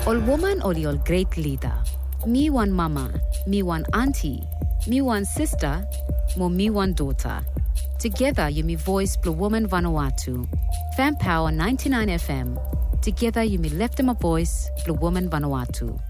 Ol woman ol your great leader. Me one mama, me one auntie, me one sister, mo me one daughter. Together you me voice Blue Woman Vanuatu. Fan Power 99 FM. Together you me left them a voice Blue Woman Vanuatu.